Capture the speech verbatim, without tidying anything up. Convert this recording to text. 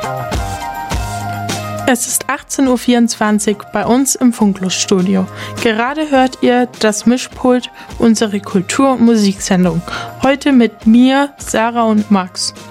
Es ist achtzehn Uhr vierundzwanzig bei uns im Funkluststudio. Gerade hört ihr das Mischpult, unsere Kultur- und Musiksendung. Heute mit mir, Sarah und Max.